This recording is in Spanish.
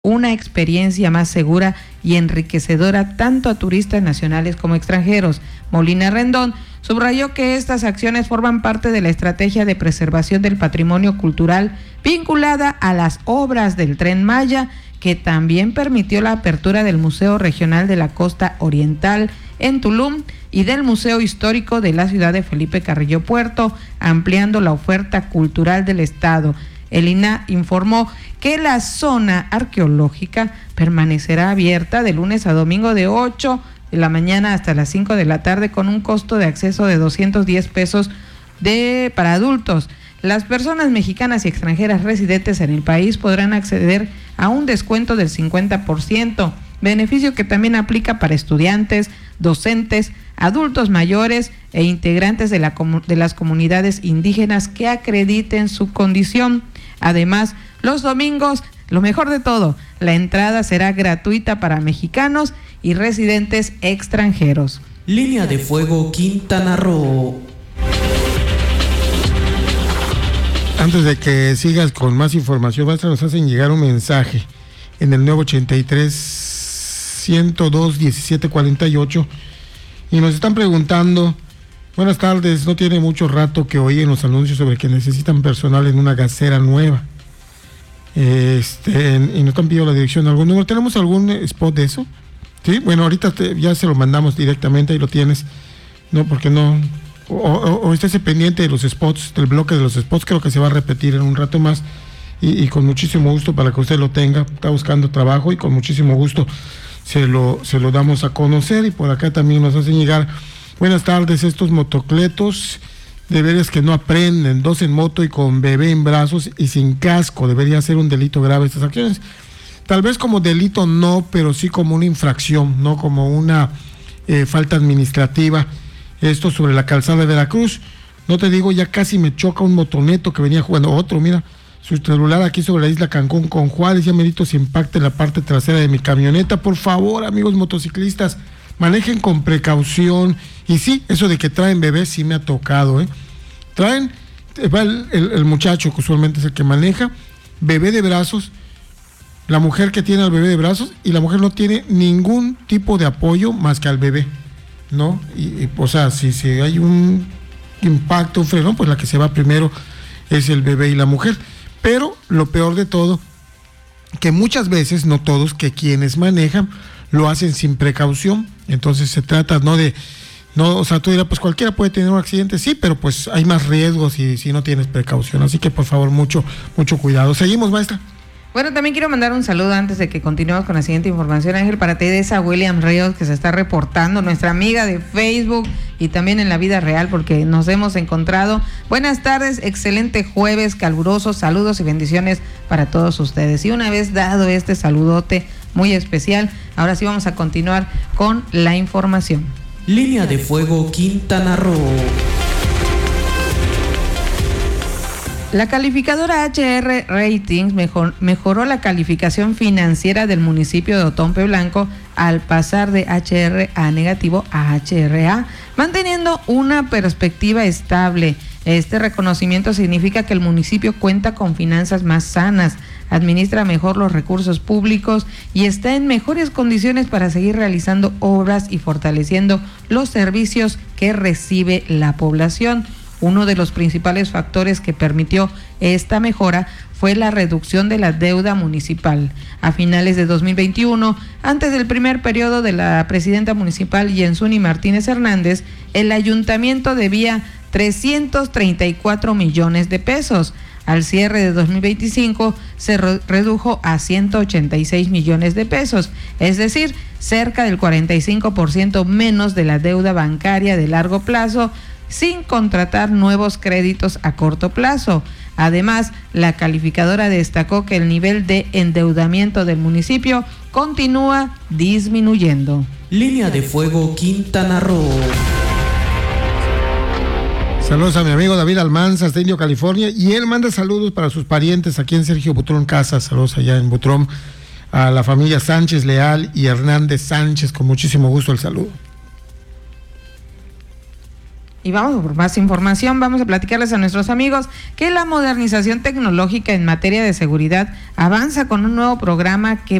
una experiencia más segura y enriquecedora tanto a turistas nacionales como extranjeros. Molina Rendón subrayó que estas acciones forman parte de la estrategia de preservación del patrimonio cultural vinculada a las obras del Tren Maya, que también permitió la apertura del Museo Regional de la Costa Oriental en Tulum y del Museo Histórico de la ciudad de Felipe Carrillo Puerto, ampliando la oferta cultural del estado. El INAH informó que la zona arqueológica permanecerá abierta de lunes a domingo de 8 de la mañana hasta las 5 de la tarde con un costo de acceso de 210 pesos para adultos. Las personas mexicanas y extranjeras residentes en el país podrán acceder a un descuento del 50%, beneficio que también aplica para estudiantes, docentes, adultos mayores e integrantes de las comunidades indígenas que acrediten su condición. Además, los domingos, lo mejor de todo, la entrada será gratuita para mexicanos y residentes extranjeros. Línea de Fuego, Quintana Roo. Antes de que sigas con más información, maestra, nos hacen llegar un mensaje en el 983-102-1748 y nos están preguntando: buenas tardes, no tiene mucho rato que oí en los anuncios sobre que necesitan personal en una gasera nueva. Y nos están pidiendo la dirección de algún número. ¿Tenemos algún spot de eso? Sí, bueno, ahorita ya se lo mandamos directamente, ahí lo tienes. No, porque no. O estése pendiente de los spots, del bloque de los spots, creo que se va a repetir en un rato más. Y con muchísimo gusto para que usted lo tenga. Está buscando trabajo y con muchísimo gusto se lo damos a conocer. Y por acá también nos hacen llegar: buenas tardes, estos motocletos de veras que no aprenden, 2 en moto y con bebé en brazos y sin casco, debería ser un delito grave estas acciones. Tal vez como delito no, pero sí como una infracción, no como una falta administrativa. Esto sobre la calzada de Veracruz. No te digo, ya casi me choca un motoneto que venía jugando, otro, mira, su celular aquí sobre la isla Cancún con Juárez, ya merito se impacta en la parte trasera de mi camioneta. Por favor, amigos motociclistas, manejen con precaución. Y sí, eso de que traen bebés sí me ha tocado, Traen, va el muchacho que usualmente es el que maneja, bebé de brazos, la mujer que tiene al bebé de brazos, y la mujer no tiene ningún tipo de apoyo más que al bebé, ¿no? Y o sea, si hay un impacto, un freno, pues la que se va primero es el bebé y la mujer. Pero lo peor de todo, que muchas veces, no todos, que quienes manejan lo hacen sin precaución. Entonces se trata o sea, tú dirás, pues cualquiera puede tener un accidente, sí, pero pues hay más riesgos si no tienes precaución. Así que por favor, mucho cuidado. Seguimos, maestra. Bueno, también quiero mandar un saludo antes de que continuemos con la siguiente información, Ángel, para Teresa William Ríos, que se está reportando, nuestra amiga de Facebook y también en la vida real, porque nos hemos encontrado. Buenas tardes, excelente jueves, calurosos saludos y bendiciones para todos ustedes. Y una vez dado este saludote muy especial, ahora sí vamos a continuar con la información. Línea de Fuego, Quintana Roo. La calificadora HR Ratings mejoró la calificación financiera del municipio de Otompe Blanco al pasar de HR a negativo a HRA, manteniendo una perspectiva estable. Este reconocimiento significa que el municipio cuenta con finanzas más sanas, administra mejor los recursos públicos y está en mejores condiciones para seguir realizando obras y fortaleciendo los servicios que recibe la población. Uno de los principales factores que permitió esta mejora fue la reducción de la deuda municipal. A finales de 2021, antes del primer periodo de la presidenta municipal Yensuni Martínez Hernández, el ayuntamiento debía 334 millones de pesos. Al cierre de 2025 se redujo a 186 millones de pesos, es decir, cerca del 45% menos de la deuda bancaria de largo plazo, sin contratar nuevos créditos a corto plazo. Además, la calificadora destacó que el nivel de endeudamiento del municipio continúa disminuyendo. Línea de Fuego, Quintana Roo. Saludos a mi amigo David Almanza, hasta Indio, California, y él manda saludos para sus parientes aquí en Sergio Butrón Casa. Saludos allá en Butrón a la familia Sánchez Leal y Hernández Sánchez, con muchísimo gusto el saludo. Y vamos por más información, vamos a platicarles a nuestros amigos que la modernización tecnológica en materia de seguridad avanza con un nuevo programa que